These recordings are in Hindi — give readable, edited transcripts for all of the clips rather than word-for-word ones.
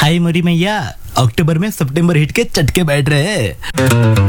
हाय मरी मैया, अक्टूबर में सितंबर हिट के चटके बैठ रहे हैं।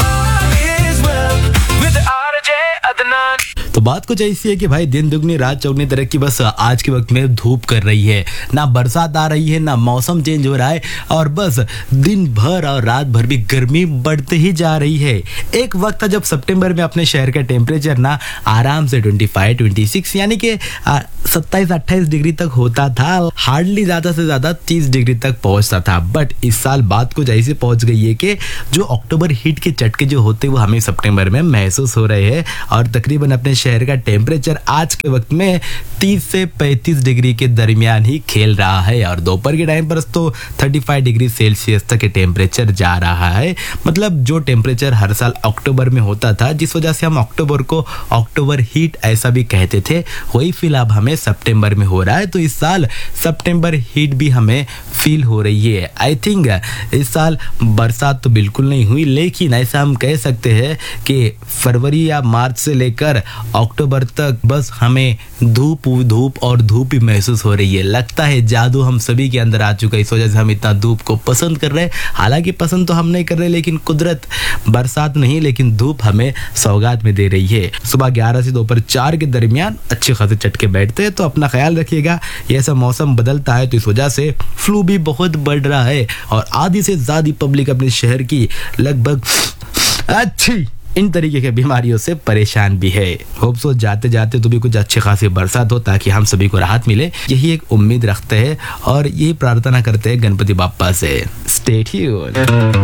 तो बात कुछ ऐसी है कि भाई दिन दुगनी रात चौगनी तरह की बस आज के वक्त में धूप कर रही है, ना बरसात आ रही है, ना मौसम चेंज हो रहा है, और बस दिन भर और रात भर भी गर्मी बढ़ते ही जा रही है। एक वक्त था जब सितंबर में अपने शहर का टेम्परेचर ना आराम से 25-26 यानी कि 27-28 डिग्री तक होता था, हार्डली ज्यादा से ज्यादा 30 डिग्री तक पहुंचता था। बट इस साल बात कुछ ऐसे पहुंच गई है कि जो अक्टूबर हीट के झटके जो होते वो हमें सितंबर में महसूस हो रहे हैं, और तकरीबन अपने शहर का टेम्परेचर आज के वक्त में 30 से 35 डिग्री के दरमियान ही खेल रहा है, और दोपहर के टाइम पर तो 35 डिग्री सेल्सियस तक के टेम्परेचर जा रहा है। मतलब जो टेम्परेचर हर साल अक्टूबर में होता था, जिस वजह से हम अक्टूबर को अक्टूबर हीट ऐसा भी कहते थे, वही फील अब हमें सितंबर में हो रहा है। तो इस साल सितंबर हीट भी हमें फील हो रही है। आई थिंक इस साल बरसात तो बिल्कुल नहीं हुई, लेकिन ऐसा हम कह सकते हैं कि फरवरी या मार्च से लेकर अक्टूबर तक बस हमें धूप और धूप ही महसूस हो रही है। लगता है जादू हम सभी के अंदर आ चुका है, इस वजह से हम इतना धूप को पसंद कर रहे हैं। हालांकि पसंद तो हम नहीं कर रहे, लेकिन कुदरत बरसात नहीं लेकिन धूप हमें सौगात में दे रही है। सुबह 11 से दोपहर 4 के दरमियान अच्छे खासे चटके बैठते हैं, तो अपना ख्याल रखिएगा। ये सब मौसम बदलता है तो इस वजह से फ्लू भी बहुत बढ़ रहा है, और आधी से ज्यादा पब्लिक अपने शहर की लगभग अच्छी इन तरीके के बीमारियों से परेशान भी है। होप सो जाते जाते तो भी कुछ अच्छे खासी बरसात हो, ताकि हम सभी को राहत मिले, यही एक उम्मीद रखते हैं और यही प्रार्थना करते हैं गणपति बाप्पा से। Stay tuned.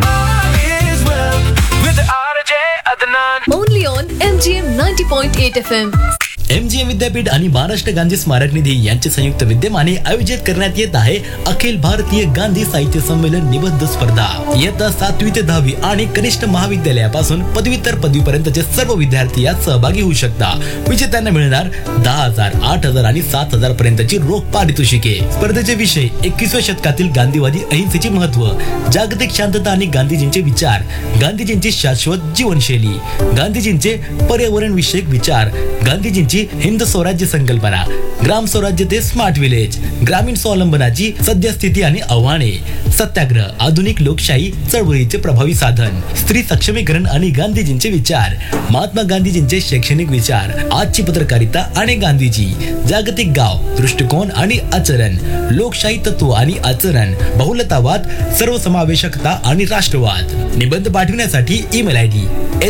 Only on MGM 90.8 FM. MGM विद्यापीठ आणि महाराष्ट्र गांधी स्मारक निधी यांचे संयुक्त विद्यमाने आयोजित करण्यात येत आहे अखिल भारतीय गांधी साहित्य संमेलन निबंध स्पर्धा। इयत्ता 7वी ते 10वी आणि कनिष्ठ महाविद्यालयापासून पदव्युत्तर पदवीपर्यंतचे सर्व विद्यार्थी यात सहभागी होऊ शकतात। विजेत्यांना मिळणार 10,000, 8,000 आणि 7,000 पर्यंतची रोख पारितोषिके। स्पर्धेचे विषय 21व्या शतकातील गांधीवादी अहिंसेचे महत्त्व, जागतिक शांतता आणि गांधीजींचे विचार, गांधीजींची शाश्वत जीवनशैली, गांधीजींचे पर्यावरण विषयक विचार, गांधीजींची हिंद स्वराज्य संकल्पना, ग्राम स्वराज्य ते स्मार्ट विलेज, ग्रामीण स्वावलंबनाची सद्यस्थिती आणि आव्हाने, सत्याग्रह, आधुनिक लोकशाही चळवळीचे प्रभावी साधन, स्त्री सक्षमीकरण आणि गांधीजींचे विचार, महात्मा गांधीजींचे शैक्षणिक विचार, आजची पत्रकारिता आणि गांधीजी, जागतिक गाव दृष्टिकोन आणि आचरण, लोकशाही तत्व आणि आचरण, बहुलतावाद, सर्वसमावेशकता आणि राष्ट्रवाद। निबंध पाठवण्यासाठी ईमेल आयडी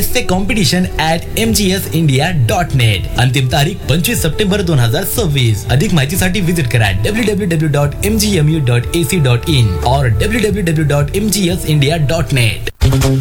essaycompetition@mgsindia.net। अंतिम तारीख 25 सप्टेंबर 2026। अधिक माहितीसाठी विजिट करा www.mgmu.ac.in और www.mgsindia.net।